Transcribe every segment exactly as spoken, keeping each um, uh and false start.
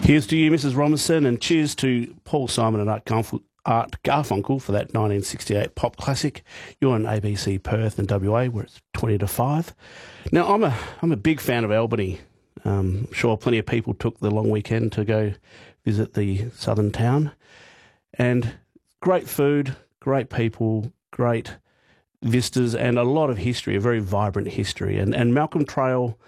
Here's to you, Missus Robinson, and cheers to Paul Simon and Art Garfunkel, Art Garfunkel for that nineteen sixty-eight pop classic. You're on A B C Perth and W A, where it's twenty to five. Now, I'm a I'm a big fan of Albany. Um, I'm sure plenty of people took the long weekend to go visit the southern town. And great food, great people, great vistas, and a lot of history, a very vibrant history. And, and Malcolm Trail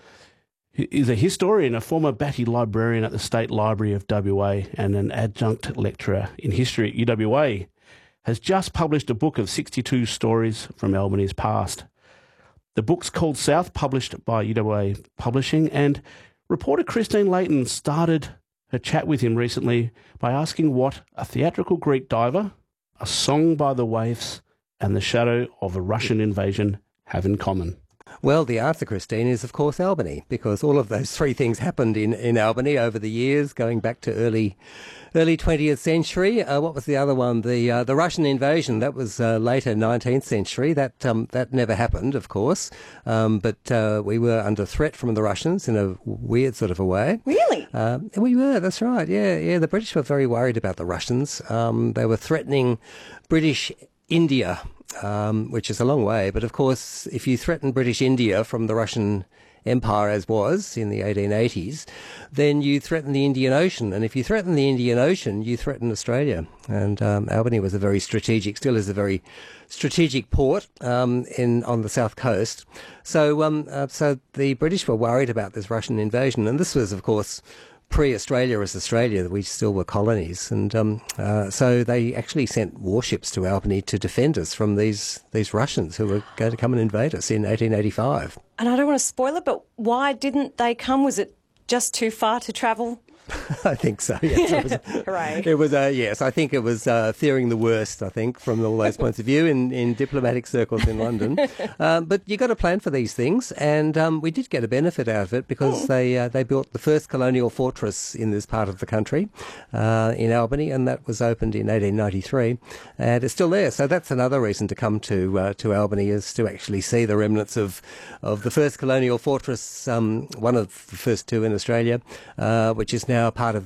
is a historian, a former Batty librarian at the State Library of W A and an adjunct lecturer in history at U W A, has just published a book of sixty-two stories from Albany's past. The book's called South, published by U W A Publishing, and reporter Christine Layton started her chat with him recently by asking what a theatrical Greek diver, a song by the waves, and the shadow of a Russian invasion have in common. Well, the answer, Christine, is of course Albany, because all of those three things happened in, in Albany over the years, going back to early early twentieth century. Uh, what was the other one? The uh, the Russian invasion. That was uh, later nineteenth century. That um, that never happened, of course. Um, but uh, we were under threat from the Russians in a weird sort of a way. Really? Uh, we were. That's right. Yeah, yeah. The British were very worried about the Russians. Um, they were threatening British India. Um, which is a long way. But of course, if you threaten British India from the Russian Empire as was in the eighteen eighties, then you threaten the Indian Ocean. And if you threaten the Indian Ocean, you threaten Australia. And um, Albany was a very strategic, still is a very strategic port um, in on the south coast. So, um, uh, so the British were worried about this Russian invasion. And this was, of course, pre-Australia as Australia, we still were colonies, and um, uh, so they actually sent warships to Albany to defend us from these these Russians who were going to come and invade us in eighteen eighty-five. And I don't want to spoil it, but why didn't they come? Was it just too far to travel? I think so, yes. It was, Hooray. It was, uh, yes, I think it was uh, fearing the worst, I think, from all those points of view in, in diplomatic circles in London. Um, but you got to plan for these things, and um, we did get a benefit out of it because they uh, they built the first colonial fortress in this part of the country, uh, in Albany, and that was opened in eighteen ninety-three, and it's still there. So that's another reason to come to uh, to Albany, is to actually see the remnants of, of the first colonial fortress, um, one of the first two in Australia, uh, which is now part of